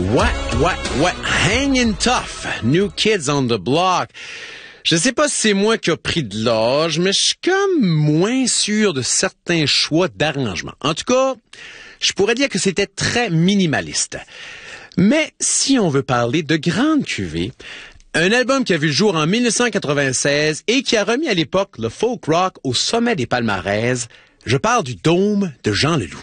What? Hanging tough. New Kids on the Block. Je sais pas si c'est moi qui a pris de l'âge, mais je suis comme moins sûr de certains choix d'arrangement. En tout cas, je pourrais dire que c'était très minimaliste. Mais si on veut parler de grande cuvée, un album qui a vu le jour en 1996 et qui a remis à l'époque le folk rock au sommet des palmarès, je parle du Dôme de Jean Leloup.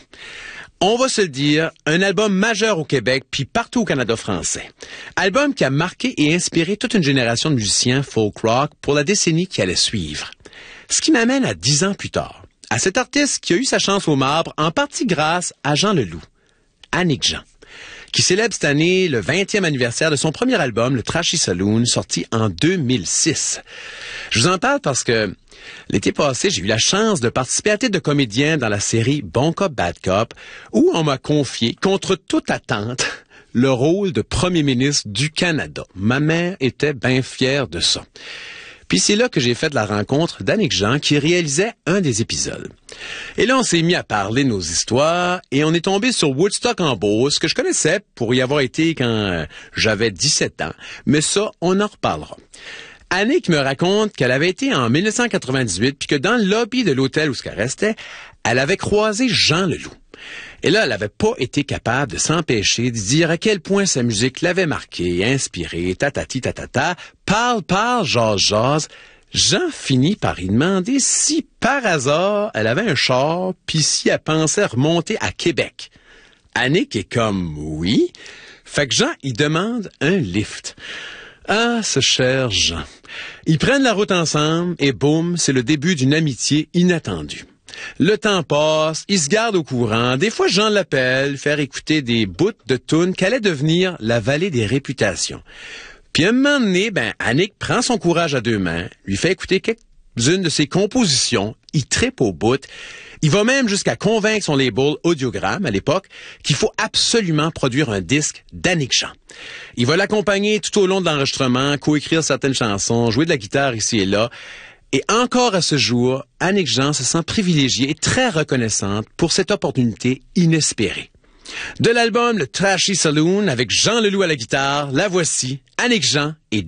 On va se le dire, un album majeur au Québec puis partout au Canada français. Album qui a marqué et inspiré toute une génération de musiciens folk rock pour la décennie qui allait suivre. Ce qui m'amène à 10 ans plus tard, à cet artiste qui a eu sa chance au marbre en partie grâce à Jean Leloup, Annick Jean, qui célèbre cette année le 20e anniversaire de son premier album, le Trashy Saloon, sorti en 2006. Je vous en parle parce que l'été passé, j'ai eu la chance de participer à titre de comédien dans la série Bon Cop, Bad Cop, où on m'a confié, contre toute attente, le rôle de premier ministre du Canada. Ma mère était bien fière de ça. Puis c'est là que j'ai fait la rencontre d'Annick Jean qui réalisait un des épisodes. Et là, on s'est mis à parler de nos histoires et on est tombé sur Woodstock en Beauce, que je connaissais pour y avoir été quand j'avais 17 ans. Mais ça, on en reparlera. Annick me raconte qu'elle avait été en 1998 puis que dans le lobby de l'hôtel où elle restait, elle avait croisé Jean Leloup. Et là, elle n'avait pas été capable de s'empêcher de dire à quel point sa musique l'avait marqué, inspiré, tatati tatata, parle, jase. Jean finit par y demander si, par hasard, elle avait un char, puis si elle pensait remonter à Québec. Annick est comme « oui ». Fait que Jean, il demande un lift. Ah, ce cher Jean. Ils prennent la route ensemble et boum, c'est le début d'une amitié inattendue. Le temps passe, ils se gardent au courant. Des fois, Jean l'appelle, faire écouter des bouts de tunes qu'allait devenir la vallée des réputations. Puis un moment donné, Annick prend son courage à deux mains, lui fait écouter quelques-unes de ses compositions, il trippe au bout. Il va même jusqu'à convaincre son label Audiogramme, à l'époque, qu'il faut absolument produire un disque d'Annick Jean. Il va l'accompagner tout au long de l'enregistrement, coécrire certaines chansons, jouer de la guitare ici et là. Et encore à ce jour, Annick Jean se sent privilégiée et très reconnaissante pour cette opportunité inespérée. De l'album Le Trashy Saloon avec Jean Leloup à la guitare, la voici, Annick Jean et